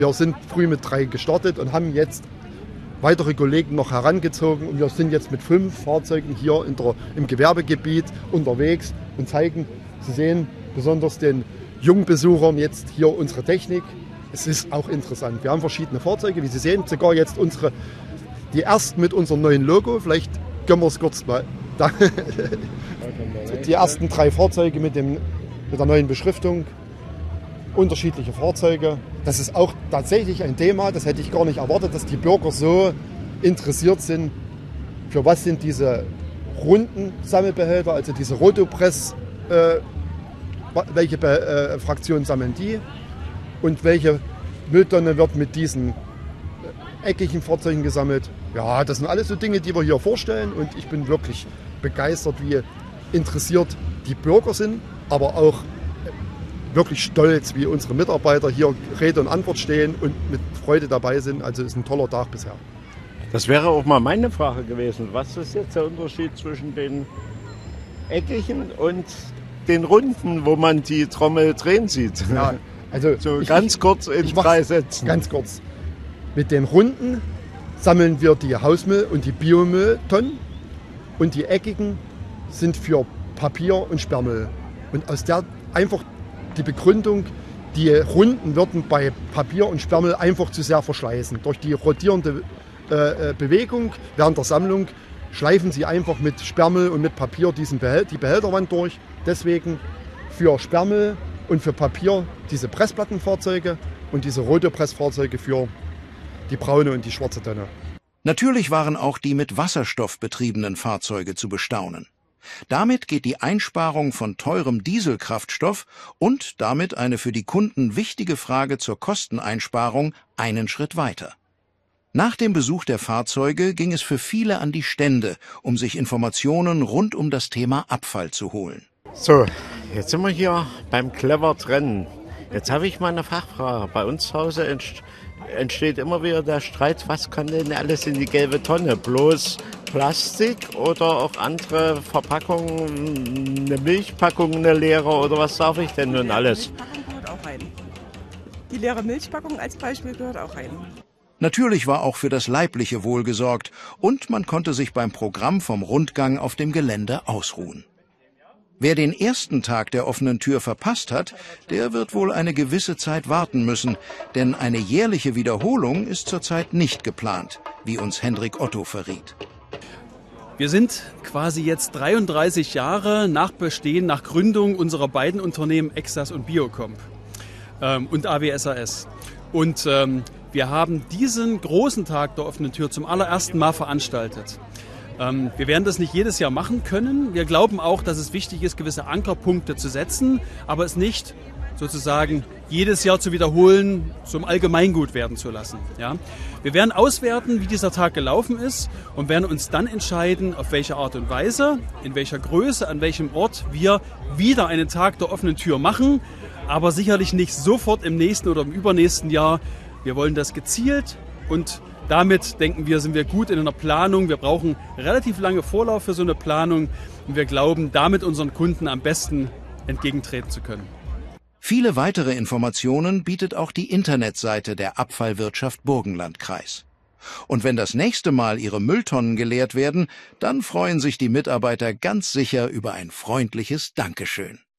Wir sind früh mit 3 gestartet und haben jetzt weitere Kollegen noch herangezogen. Und wir sind jetzt mit 5 Fahrzeugen hier im Gewerbegebiet unterwegs und zeigen, Sie sehen besonders den jungen Besuchern jetzt hier unsere Technik. Es ist auch interessant. Wir haben verschiedene Fahrzeuge, wie Sie sehen, sogar jetzt die ersten mit unserem neuen Logo. Vielleicht können wir es kurz mal. Die ersten 3 Fahrzeuge mit der neuen Beschriftung. Unterschiedliche Fahrzeuge. Das ist auch tatsächlich ein Thema, das hätte ich gar nicht erwartet, dass die Bürger so interessiert sind. Für was sind diese runden Sammelbehälter, also diese Rotopress, welche Fraktion sammeln die und welche Mülltonne wird mit diesen eckigen Fahrzeugen gesammelt. Ja, das sind alles so Dinge, die wir hier vorstellen und ich bin wirklich begeistert, wie interessiert die Bürger sind, aber auch wirklich stolz, wie unsere Mitarbeiter hier Rede und Antwort stehen und mit Freude dabei sind. Also ist ein toller Tag bisher. Das wäre auch mal meine Frage gewesen. Was ist jetzt der Unterschied zwischen den eckigen und den runden, wo man die Trommel drehen sieht? Ja, also so ganz kurz in 3 Sätzen. Ganz kurz. Mit den runden sammeln wir die Hausmüll- und die Biomülltonnen und die eckigen sind für Papier und Sperrmüll. Und aus der einfach die Begründung, die Runden würden bei Papier und Sperrmüll einfach zu sehr verschleißen. Durch die rotierende Bewegung während der Sammlung schleifen sie einfach mit Sperrmüll und mit Papier die Behälterwand durch. Deswegen für Sperrmüll und für Papier diese Pressplattenfahrzeuge und diese Rotopressfahrzeuge für die braune und die schwarze Tonne. Natürlich waren auch die mit Wasserstoff betriebenen Fahrzeuge zu bestaunen. Damit geht die Einsparung von teurem Dieselkraftstoff und damit eine für die Kunden wichtige Frage zur Kosteneinsparung einen Schritt weiter. Nach dem Besuch der Fahrzeuge ging es für viele an die Stände, um sich Informationen rund um das Thema Abfall zu holen. So, jetzt sind wir hier beim Clever Trennen. Jetzt habe ich mal eine Fachfrage. Bei uns zu Hause entsteht immer wieder der Streit, was kann denn alles in die gelbe Tonne? Bloß Plastik oder auch andere Verpackungen, eine Milchpackung, eine leere oder was darf ich denn nun alles? Die Milchpackung gehört auch rein. Die leere Milchpackung als Beispiel gehört auch rein. Natürlich war auch für das leibliche Wohl gesorgt und man konnte sich beim Programm vom Rundgang auf dem Gelände ausruhen. Wer den ersten Tag der offenen Tür verpasst hat, der wird wohl eine gewisse Zeit warten müssen, denn eine jährliche Wiederholung ist zurzeit nicht geplant, wie uns Hendrik Otto verriet. Wir sind quasi jetzt 33 Jahre nach Bestehen, nach Gründung unserer beiden Unternehmen Exas und Biocomp und AWSAS. Und wir haben diesen großen Tag der offenen Tür zum allerersten Mal veranstaltet. Wir werden das nicht jedes Jahr machen können. Wir glauben auch, dass es wichtig ist, gewisse Ankerpunkte zu setzen, aber es nicht sozusagen jedes Jahr zu wiederholen, zum Allgemeingut werden zu lassen. Ja? Wir werden auswerten, wie dieser Tag gelaufen ist und werden uns dann entscheiden, auf welche Art und Weise, in welcher Größe, an welchem Ort wir wieder einen Tag der offenen Tür machen, aber sicherlich nicht sofort im nächsten oder im übernächsten Jahr. Wir wollen das gezielt und damit, denken wir, sind wir gut in einer Planung. Wir brauchen relativ lange Vorlauf für so eine Planung und wir glauben, damit unseren Kunden am besten entgegentreten zu können. Viele weitere Informationen bietet auch die Internetseite der Abfallwirtschaft Burgenlandkreis. Und wenn das nächste Mal ihre Mülltonnen geleert werden, dann freuen sich die Mitarbeiter ganz sicher über ein freundliches Dankeschön.